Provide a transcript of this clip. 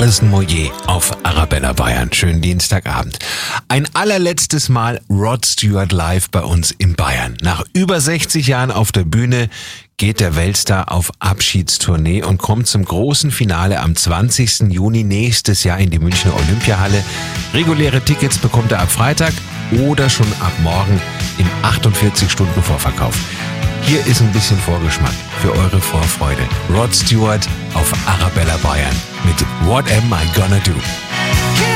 Alison Moyet auf Arabella Bayern. Schönen Dienstagabend. Ein allerletztes Mal Rod Stewart live bei uns in Bayern. Nach über 60 Jahren auf der Bühne geht der Weltstar auf Abschiedstournee und kommt zum großen Finale am 20. Juni nächstes Jahr in die Münchner Olympiahalle. Reguläre Tickets bekommt er ab Freitag oder schon ab morgen im 48 Stunden Vorverkauf. Hier ist ein bisschen Vorgeschmack für eure Vorfreude. Rod Stewart auf Arabella Bayern mit What Am I Gonna Do?